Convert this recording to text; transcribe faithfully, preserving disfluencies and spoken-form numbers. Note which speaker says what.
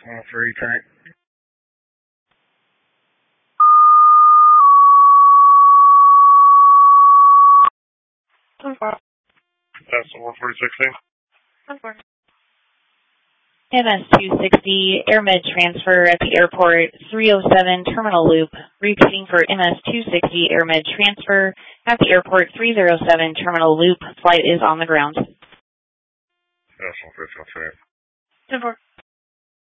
Speaker 1: one three, tank. That's one three sixteen.
Speaker 2: M S two sixty, AirMed transfer at the airport, three oh seven terminal loop. Repeating for M S two sixty, AirMed transfer at the airport, three oh seven terminal loop. Flight is on the ground.
Speaker 1: That's one three sixteen.